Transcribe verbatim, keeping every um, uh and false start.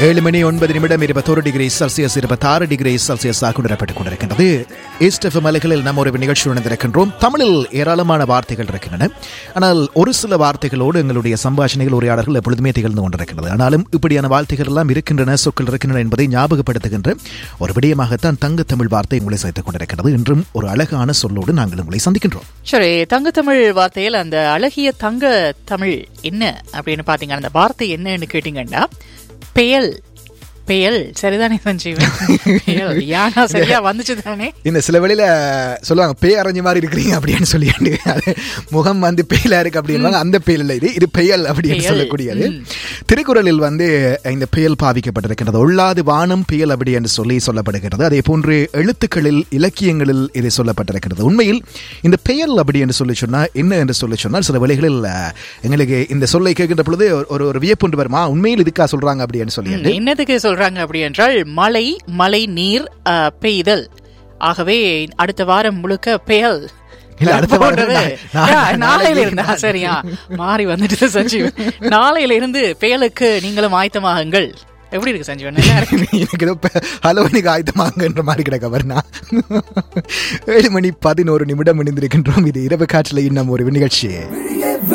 ஏழு மணி ஒன்பது நிமிடம் இருபத்தோரு டிகிரி செல்சியஸ் இருபத்தாறு டிகிரி செல்சியஸாக கொண்டிருப்பட்டுக் கொண்டிருக்கின்றது. ஈஸ்ட் எஃப்எம் அலைகளில் நாம் ஒரு நிகழ்ச்சி உணர்ந்திருக்கின்றோம். தமிழில் ஏராளமான வார்த்தைகள் இருக்கின்றன. ஆனால் ஒரு சில வார்த்தைகளோடு எங்களுடைய சம்பாஷணைகள் உரையாடல்கள் எப்பொழுதுமே திகழ்ந்து கொண்டிருக்கிறது. ஆனாலும் இப்படியான வார்த்தைகள் எல்லாம் இருக்கின்றன, சொற்கள் இருக்கின்றன என்பதை ஞாபகப்படுத்துகின்ற ஒரு விடயமாகத்தான் தங்க தமிழ் வார்த்தை உங்களை சேர்த்துக் கொண்டிருக்கிறது. இன்றும் ஒரு அழகான சொல்லோடு நாங்கள் உங்களை சந்திக்கின்றோம். சரி, தங்க தமிழ் வார்த்தையில் அந்த அழகிய தங்க தமிழ் என்ன அப்படின்னு பாத்தீங்கன்னா, அந்த வார்த்தை என்னன்னு கேட்டீங்கன்னா பெயல். பெயல் சரிதானே சஞ்சீவன்? யானா சரியா வந்துச்சு தானே? இந்த சில வேளையில சொல்லுவாங்க பேய் அரைஞ்ச மாதிரி இருக்கிறீங்க அப்படின்னு சொல்லிட்டு, முகம் வந்து பெயலா இருக்கு அப்படின்னு. அந்த பெயல் இல்லை, இது இது பெயல் அப்படின்னு சொல்லக்கூடியது. திருக்குறளில் வந்து இந்த பெயல் பாவிக்கப்பட்டிருக்கிறது. உள்ளாது வானம் பெயல் அப்படி என்று சொல்லி சொல்லப்படுகிறது. அதே போன்று எழுத்துக்களில் இலக்கியங்களில் இது சொல்லப்பட்டிருக்கிறது. உண்மையில் இந்த பெயல் அப்படி என்று சொல்லி சொன்னா என்ன என்று சொல்லி சொன்னால், சில வேளைகளில் எங்களுக்கு இந்த சொல்லை கேட்கின்ற பொழுது ஒரு ஒரு வியப்புண்டு வருமா, உண்மையில் இதுக்கா சொல்றாங்க அப்படின்னு சொல்லி. என்னதுக்கு சொல்றாங்க அப்படி என்றால், மழை மழை நீர் பெய்தல். ஆகவே அடுத்த வாரம் முழுக்க பெயல் நாளையில இருந்தா சரியா மாறி வந்துட்டு சஞ்சீவன். நாளையில இருந்து பெயலுக்கு நீங்களும் ஆயத்தமாகுங்கள். எப்படி இருக்கு சஞ்சீவன்? எனக்கு ஏதோ ஹலோனிக்கு ஆயத்தமாகன்ற மாதிரி கிடக்க வரணா. ஏழு மணி பதினோரு நிமிடம் இணைந்திருக்கின்றோம். இது இரவு காற்றில் இன்னும் ஒரு நிகழ்ச்சி.